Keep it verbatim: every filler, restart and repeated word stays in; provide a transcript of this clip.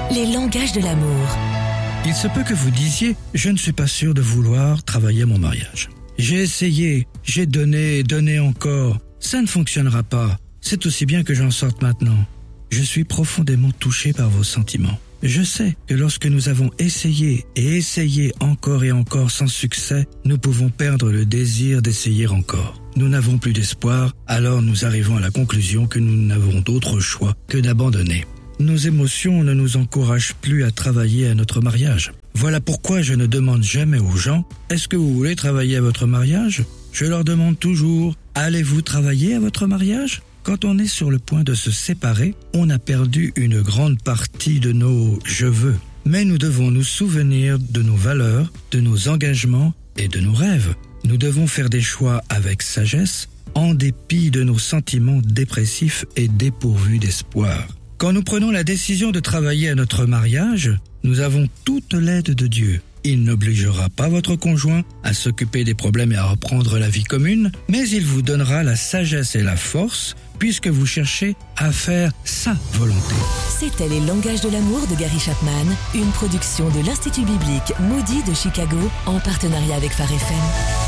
les langages de l'amour. Il se peut que vous disiez « Je ne suis pas sûr de vouloir travailler à mon mariage. J'ai essayé, j'ai donné, donné encore. Ça ne fonctionnera pas. C'est aussi bien que j'en sorte maintenant. » Je suis profondément touché par vos sentiments. Je sais que lorsque nous avons essayé et essayé encore et encore sans succès, nous pouvons perdre le désir d'essayer encore. Nous n'avons plus d'espoir, alors nous arrivons à la conclusion que nous n'avons d'autre choix que d'abandonner. Nos émotions ne nous encouragent plus à travailler à notre mariage. Voilà pourquoi je ne demande jamais aux gens « Est-ce que vous voulez travailler à votre mariage ?» Je leur demande toujours « Allez-vous travailler à votre mariage ?» Quand on est sur le point de se séparer, on a perdu une grande partie de nos « je veux ». Mais nous devons nous souvenir de nos valeurs, de nos engagements et de nos rêves. Nous devons faire des choix avec sagesse, en dépit de nos sentiments dépressifs et dépourvus d'espoir. Quand nous prenons la décision de travailler à notre mariage, nous avons toute l'aide de Dieu. Il n'obligera pas votre conjoint à s'occuper des problèmes et à reprendre la vie commune, mais il vous donnera la sagesse et la force puisque vous cherchez à faire sa volonté. C'était Les langages de l'amour de Gary Chapman, une production de l'Institut biblique Moody de Chicago en partenariat avec Phare F M.